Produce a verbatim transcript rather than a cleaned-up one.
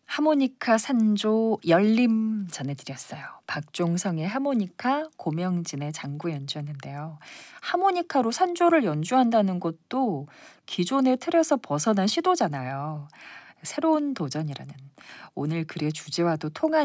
하모니카 산조 열림 전해드렸어요. 박종성의 하모니카, 고명진의 장구 연주였는데요. 하모니카로 산조를 연주한다는 것도 기존의 틀에서 벗어난 시도잖아요. 새로운 도전이라는 오늘 글의 주제와도 통하는